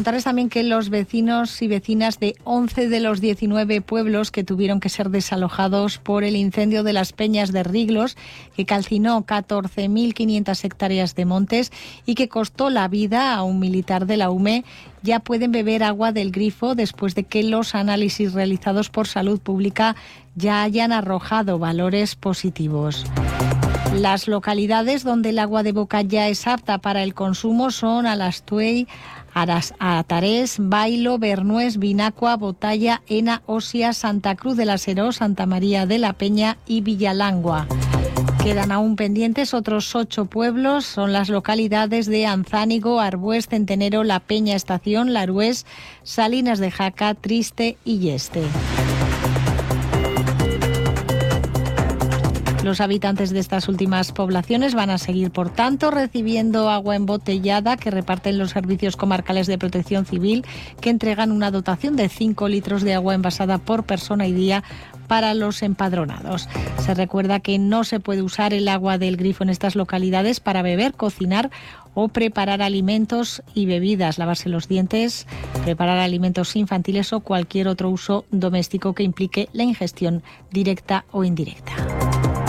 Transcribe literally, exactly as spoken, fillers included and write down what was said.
Contarles también que los vecinos y vecinas de once de los diecinueve pueblos que tuvieron que ser desalojados por el incendio de las Peñas de Riglos, que calcinó catorce mil quinientas hectáreas de montes y que costó la vida a un militar de la U M E, ya pueden beber agua del grifo después de que los análisis realizados por Salud Pública ya hayan arrojado valores positivos. Las localidades donde el agua de boca ya es apta para el consumo son Alastuey, Aras, Atarés, Bailo, Bernués, Vinacua, Botalla, Ena, Osia, Santa Cruz de la Seró, Santa María de la Peña y Villalangua. Quedan aún pendientes otros ocho pueblos, son las localidades de Anzánigo, Arbués, Centenero, La Peña, Estación, Larués, Salinas de Jaca, Triste y Yeste. Los habitantes de estas últimas poblaciones van a seguir, por tanto, recibiendo agua embotellada que reparten los servicios comarcales de protección civil, que entregan una dotación de cinco litros de agua envasada por persona y día para los empadronados. Se recuerda que no se puede usar el agua del grifo en estas localidades para beber, cocinar o preparar alimentos y bebidas, lavarse los dientes, preparar alimentos infantiles o cualquier otro uso doméstico que implique la ingestión directa o indirecta.